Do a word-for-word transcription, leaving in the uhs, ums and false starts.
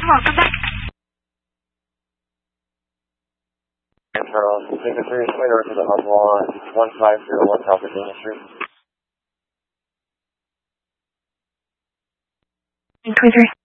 welcome back. Charles, take a serious way over to the hub on one five zero one South Virginia Street. twenty-three.